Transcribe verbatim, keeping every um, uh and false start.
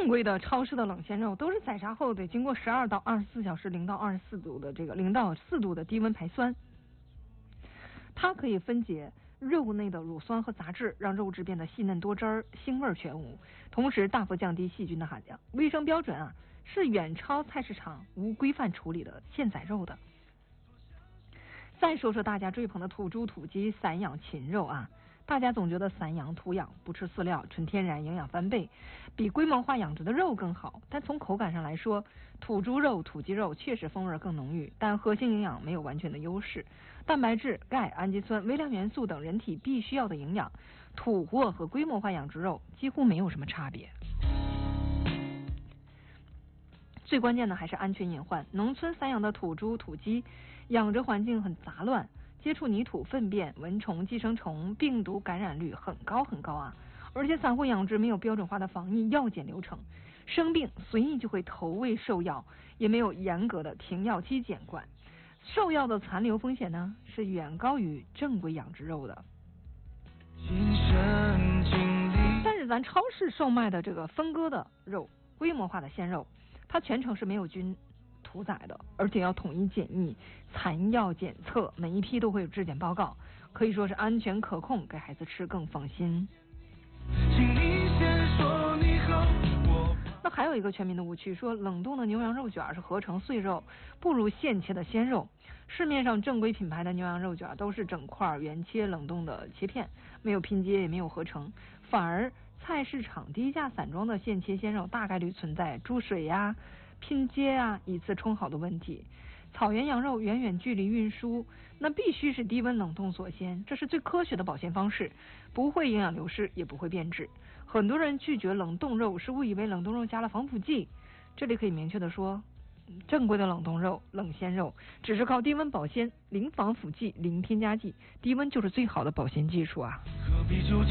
正规的超市的冷鲜肉都是宰杀后得经过十二到二十四小时零到二十四度的这个零到四度的低温排酸，它可以分解肉内的乳酸和杂质，让肉质变得细嫩多汁儿、腥味全无，同时大幅降低细菌的含量。卫生标准啊是远超菜市场无规范处理的现宰肉的。再说说大家追捧的土猪、土鸡、散养禽肉啊，大家总觉得散养、土养不吃饲料，纯天然，营养翻倍，比规模化养殖的肉更好。但从口感上来说，土猪肉、土鸡肉确实风味更浓郁，但核心营养没有完全的优势。蛋白质、钙、氨基酸、微量元素等人体必须要的营养，土货和规模化养殖肉几乎没有什么差别。最关键的还是安全隐患。农村散养的土猪、土鸡，养殖环境很杂乱，接触泥土、粪便、蚊虫、寄生虫、病毒感染率很高很高啊！而且散户养殖没有标准化的防疫药检流程，生病随意就会投喂兽药，也没有严格的停药期检管，兽药的残留风险呢是远高于正规养殖肉的。但是咱超市售卖的这个分割的肉，规模化的鲜肉，它全程是没有菌屠宰的，而且要统一检疫、残药检测，每一批都会有质检报告，可以说是安全可控，给孩子吃更放心。那还有一个全民的误区，说冷冻的牛羊肉卷是合成碎肉，不如现切的鲜肉。市面上正规品牌的牛羊肉卷都是整块原切冷冻的切片，没有拼接也没有合成，反而菜市场低价散装的现切鲜肉大概率存在注水呀、拼接啊、以次充好的问题。草原羊肉远远距离运输，那必须是低温冷冻锁鲜，这是最科学的保鲜方式，不会营养流失，也不会变质。很多人拒绝冷冻肉，是误以为冷冻肉加了防腐剂。这里可以明确的说，正规的冷冻肉、冷鲜肉只是靠低温保鲜，零防腐剂、零添加剂，低温就是最好的保鲜技术啊。何必纠